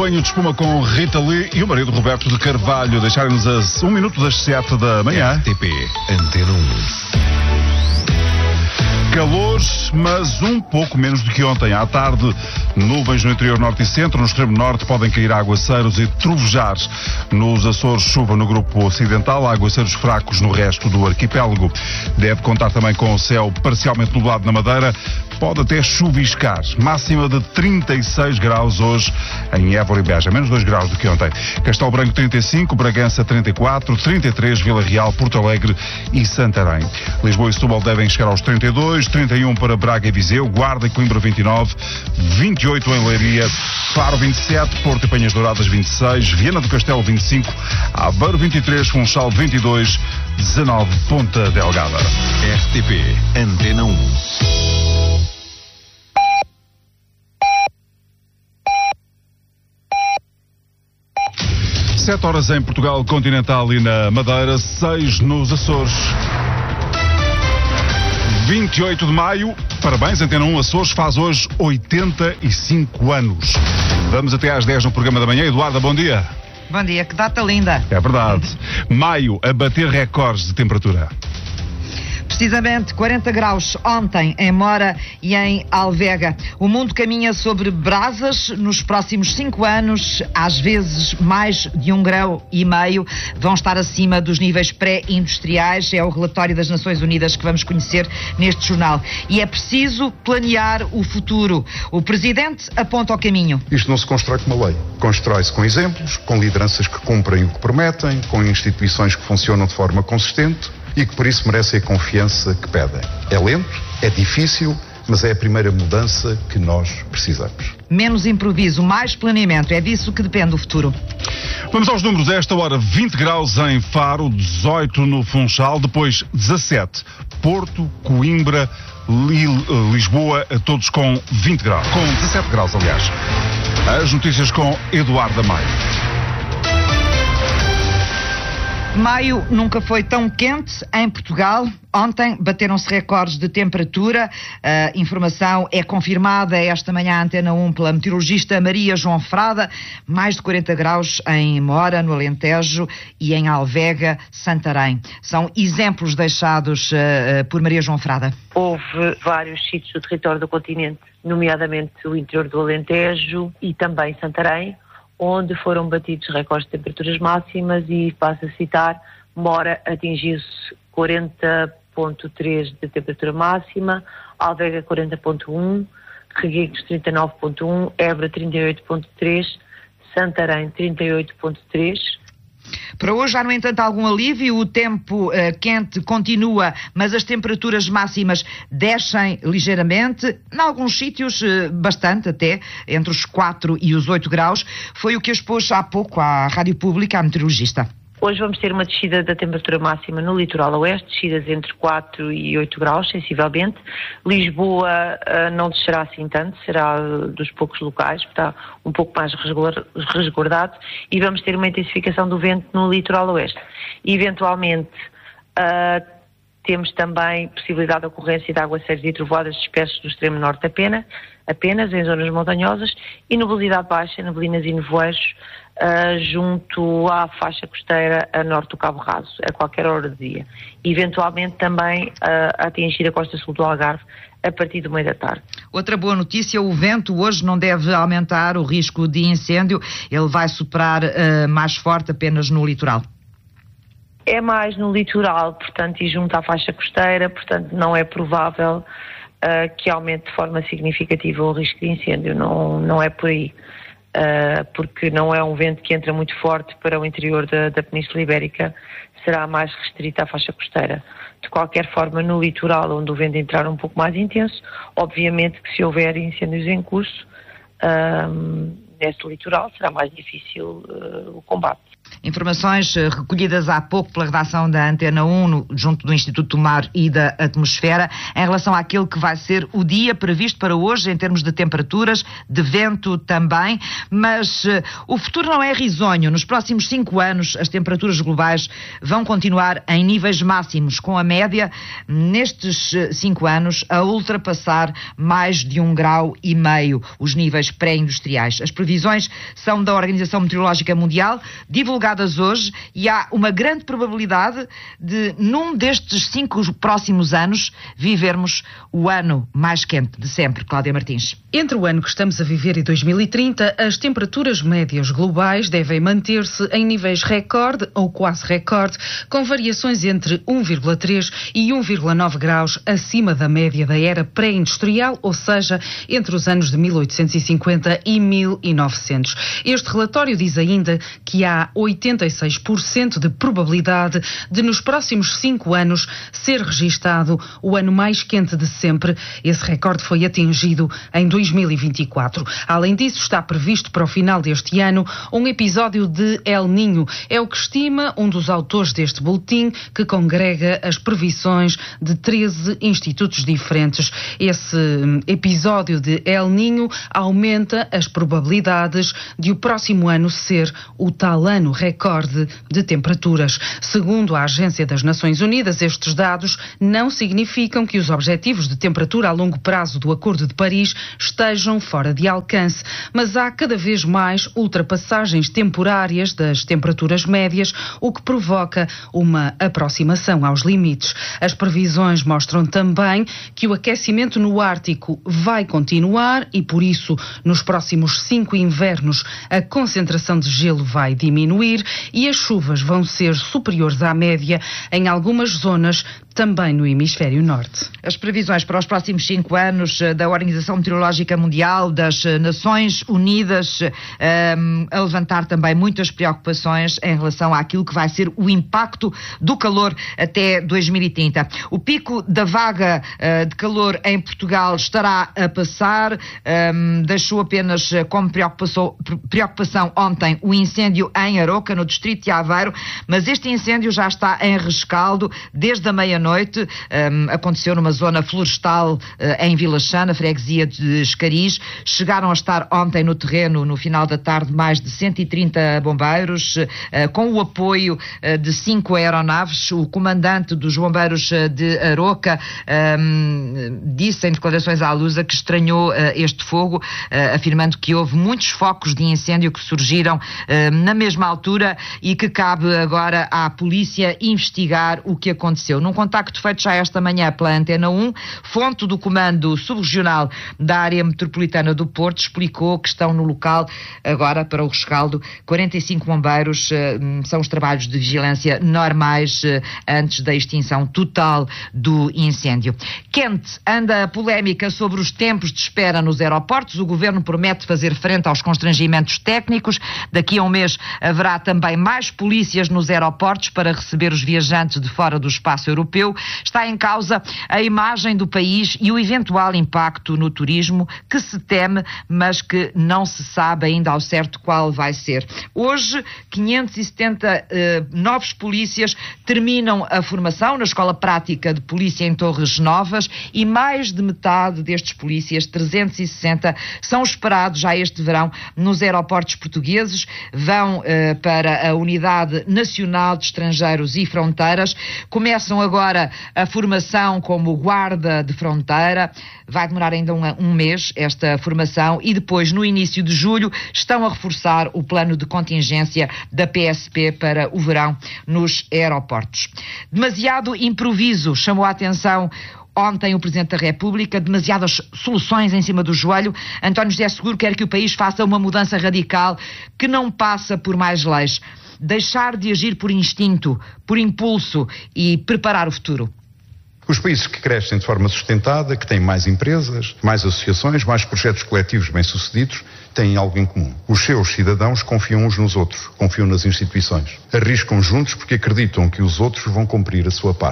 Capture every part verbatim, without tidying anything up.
banho de espuma com Rita Lee e o marido Roberto de Carvalho. Deixarem-nos a um minuto das sete da manhã. R T P Antena um. Calor, mas um pouco menos do que ontem à tarde. Nuvens no interior norte e centro. No extremo norte podem cair aguaceiros e trovejar. Nos Açores, chuva no grupo ocidental. Aguaceiros fracos no resto do arquipélago. Deve contar também com o céu parcialmente nublado na Madeira. Pode até chuviscar. Máxima de trinta e seis graus hoje em Évora e Beja. Menos dois graus do que ontem. Castelo Branco trinta e cinco, Bragança trinta e quatro, trinta e três, Vila Real, Porto Alegre e Santarém. Lisboa e Setúbal devem chegar aos trinta e dois, trinta e um para Braga e Viseu, Guarda e Coimbra vinte e nove, vinte e oito em Leiria, Faro vinte e sete, Porto e Penhas Douradas vinte e seis, Viana do Castelo vinte e cinco, Aveiro vinte e três, Funchal vinte e dois, dezanove Ponta Delgada. R T P Antena um. sete horas em Portugal continental e na Madeira, seis nos Açores. vinte e oito de maio, parabéns, Antena um Açores faz hoje oitenta e cinco anos. Vamos até às dez no programa da manhã. Eduarda, bom dia. Bom dia, que data linda. É verdade. Maio a bater recordes de temperatura. Precisamente quarenta graus ontem em Mora e em Alvega. O mundo caminha sobre brasas. Nos próximos cinco anos, às vezes mais de um grau e meio vão estar acima dos níveis pré-industriais. É o relatório das Nações Unidas que vamos conhecer neste jornal. E é preciso planear o futuro. O Presidente aponta o caminho. Isto não se constrói com uma lei. Constrói-se com exemplos, com lideranças que cumprem o que prometem, com instituições que funcionam de forma consistente e que por isso merecem a confiança que pedem. É lento, é difícil, mas é a primeira mudança que nós precisamos. Menos improviso, mais planeamento, é disso que depende o futuro. Vamos aos números. A esta hora, vinte graus em Faro, dezoito no Funchal, depois dezassete, Porto, Coimbra, Lisboa, todos com vinte graus. Com dezassete graus, aliás. As notícias com Eduardo Maio. Maio nunca foi tão quente em Portugal. Ontem bateram-se recordes de temperatura. A informação é confirmada esta manhã à Antena um pela meteorologista Maria João Frada. Mais de quarenta graus em Mora, no Alentejo, e em Alvega, Santarém. São exemplos deixados uh, por Maria João Frada. Houve vários sítios do território do continente, nomeadamente o interior do Alentejo e também Santarém, onde foram batidos recordes de temperaturas máximas e, passo a citar, Mora atingiu-se quarenta vírgula três de temperatura máxima, Alvega quarenta vírgula um, Reguengos trinta e nove vírgula um, Évora trinta e oito vírgula três, Santarém trinta e oito vírgula três. Para hoje há, no entanto, algum alívio. O tempo uh, quente continua, mas as temperaturas máximas descem ligeiramente, em alguns sítios uh, bastante até, entre os quatro e os oito graus. Foi o que expôs há pouco à Rádio Pública a meteorologista. Hoje vamos ter uma descida da temperatura máxima no litoral oeste, descidas entre quatro e oito graus, sensivelmente. Lisboa uh, não descerá assim tanto, será uh, dos poucos locais, está um pouco mais resguardado, e vamos ter uma intensificação do vento no litoral oeste. E, eventualmente, uh, temos também possibilidade de ocorrência de aguaceiros e trovoadas dispersos do extremo norte apenas, apenas em zonas montanhosas, e nubosidade baixa, neblinas e nevoeiros, Uh, junto à faixa costeira a norte do Cabo Raso, a qualquer hora do dia. E, eventualmente, também uh, a atingir a costa sul do Algarve a partir do meio da tarde. Outra boa notícia, o vento hoje não deve aumentar o risco de incêndio, ele vai soprar uh, mais forte apenas no litoral. É mais no litoral, portanto, e junto à faixa costeira, portanto, não é provável uh, que aumente de forma significativa o risco de incêndio, não, não é por aí. Uh, porque não é um vento que entra muito forte para o interior da, da Península Ibérica, será mais restrito à faixa costeira. De qualquer forma, no litoral, onde o vento entrar um pouco mais intenso, obviamente que se houver incêndios em curso, uh, nesse litoral será mais difícil uh, o combate. Informações recolhidas há pouco pela redação da Antena um, no, junto do Instituto do Mar e da Atmosfera, em relação àquele que vai ser o dia previsto para hoje, em termos de temperaturas, de vento também, mas uh, o futuro não é risonho. Nos próximos cinco anos, as temperaturas globais vão continuar em níveis máximos, com a média, nestes cinco anos, a ultrapassar mais de um grau e meio, os níveis pré-industriais. As previsões são da Organização Meteorológica Mundial, divulgadas hoje, e há uma grande probabilidade de, num destes cinco próximos anos, vivermos o ano mais quente de sempre. Cláudia Martins. Entre o ano que estamos a viver e dois mil e trinta, as temperaturas médias globais devem manter-se em níveis recorde ou quase recorde, com variações entre um vírgula três e um vírgula nove graus acima da média da era pré-industrial, ou seja, entre os anos de mil oitocentos e cinquenta e mil e novecentos. Este relatório diz ainda que há oitenta e seis por cento de probabilidade de, nos próximos cinco anos, ser registado o ano mais quente de sempre. Esse recorde foi atingido em dois mil e vinte e quatro. Além disso, está previsto para o final deste ano um episódio de El Niño. É o que estima um dos autores deste boletim, que congrega as previsões de treze institutos diferentes. Esse episódio de El Niño aumenta as probabilidades de o próximo ano ser o tal ano recorde de temperaturas. Segundo a Agência das Nações Unidas, estes dados não significam que os objetivos de temperatura a longo prazo do Acordo de Paris estejam fora de alcance, mas há cada vez mais ultrapassagens temporárias das temperaturas médias, o que provoca uma aproximação aos limites. As previsões mostram também que o aquecimento no Ártico vai continuar e, por isso, nos próximos cinco invernos, a concentração de gelo vai diminuir e as chuvas vão ser superiores à média em algumas zonas, também no hemisfério norte. As previsões para os próximos cinco anos da Organização Meteorológica Mundial, das Nações Unidas, um, a levantar também muitas preocupações em relação àquilo que vai ser o impacto do calor até dois mil e trinta. O pico da vaga uh, de calor em Portugal estará a passar, um, deixou apenas como preocupação, preocupação ontem o incêndio em Aroca, no distrito de Aveiro, mas este incêndio já está em rescaldo desde a meia-noite. Noite, um, aconteceu numa zona florestal uh, em Vila Chã, na freguesia de Escariz. Chegaram a estar ontem no terreno, no final da tarde, mais de cento e trinta bombeiros, uh, com o apoio uh, de cinco aeronaves. O comandante dos bombeiros uh, de Aroca um, disse em declarações à Lusa que estranhou uh, este fogo, uh, afirmando que houve muitos focos de incêndio que surgiram uh, na mesma altura e que cabe agora à polícia investigar o que aconteceu. Num contacto feito já esta manhã pela Antena um, fonte do Comando Subregional da Área Metropolitana do Porto explicou que estão no local agora para o rescaldo quarenta e cinco bombeiros. São os trabalhos de vigilância normais antes da extinção total do incêndio. Quente anda a polémica sobre os tempos de espera nos aeroportos. O Governo promete fazer frente aos constrangimentos técnicos. Daqui a um mês haverá também mais polícias nos aeroportos para receber os viajantes de fora do espaço europeu. Está em causa a imagem do país e o eventual impacto no turismo, que se teme, mas que não se sabe ainda ao certo qual vai ser. Hoje, quinhentos e setenta eh, novos polícias terminam a formação na Escola Prática de Polícia em Torres Novas e mais de metade destes polícias, trezentos e sessenta, são esperados já este verão nos aeroportos portugueses. Vão eh, para a Unidade Nacional de Estrangeiros e Fronteiras. Começam agora a formação como guarda de fronteira. Vai demorar ainda um, um mês esta formação e depois, no início de julho, estão a reforçar o plano de contingência da P S P para o verão nos aeroportos. Demasiado improviso chamou a atenção ontem o Presidente da República, demasiadas soluções em cima do joelho. António José Seguro quer que o país faça uma mudança radical que não passa por mais leis. Deixar de agir por instinto, por impulso e preparar o futuro. Os países que crescem de forma sustentada, que têm mais empresas, mais associações, mais projetos coletivos bem-sucedidos, têm algo em comum. Os seus cidadãos confiam uns nos outros, confiam nas instituições. Arriscam juntos porque acreditam que os outros vão cumprir a sua parte.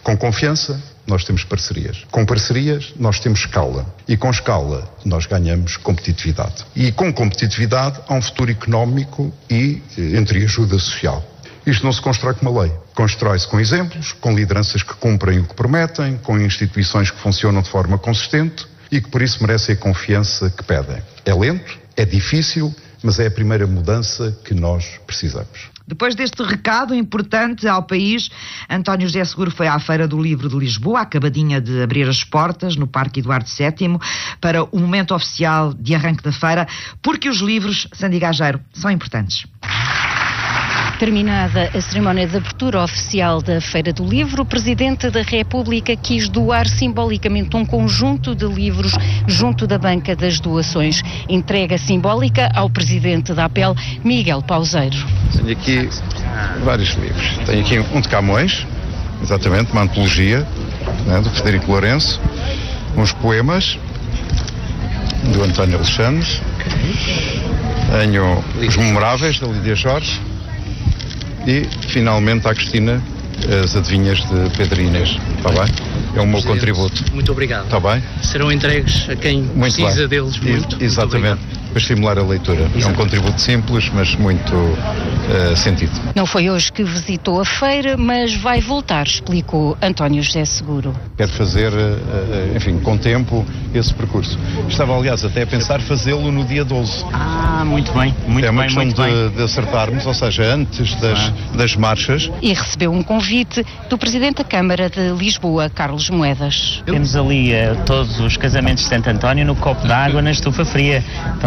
Com confiança, nós temos parcerias. Com parcerias, nós temos escala. E com escala, nós ganhamos competitividade. E com competitividade, há um futuro económico e entreajuda social. Isto não se constrói com uma lei. Constrói-se com exemplos, com lideranças que cumprem o que prometem, com instituições que funcionam de forma consistente e que por isso merecem a confiança que pedem. É lento, é difícil, mas é a primeira mudança que nós precisamos. Depois deste recado importante ao país, António José Seguro foi à Feira do Livro de Lisboa, acabadinha de abrir as portas no Parque Eduardo sétimo, para o momento oficial de arranque da feira, porque os livros, Sandy Gageiro, são importantes. Terminada a cerimónia de abertura oficial da Feira do Livro, o Presidente da República quis doar simbolicamente um conjunto de livros junto da banca das doações. Entrega simbólica ao Presidente da A P E L, Miguel Pauseiro. Tenho aqui vários livros. Tenho aqui um de Camões, exatamente, uma antologia, né, do Frederico Lourenço, uns poemas do António Alexandre, tenho os Memoráveis da Lídia Jorge e, finalmente, à Cristina, as Adivinhas de Pedro Inês. Está bem? É o meu Presidente, contributo. Muito obrigado. Está bem? Serão entregues a quem muito precisa bem. deles muito. E, exatamente. Muito para estimular a leitura. Exatamente. É um contributo simples, mas muito uh, sentido. Não foi hoje que visitou a feira, mas vai voltar, explicou António José Seguro. Quero fazer, uh, enfim, com tempo, esse percurso. Estava, aliás, até a pensar fazê-lo no dia doze. Ah, muito bem. Muito é uma bem, questão muito de, bem. de acertarmos, ou seja, antes das, ah. das marchas. E recebeu um convite do Presidente da Câmara de Lisboa, Carlos Moedas. Temos ali uh, todos os casamentos de Santo António no copo d'água na estufa fria.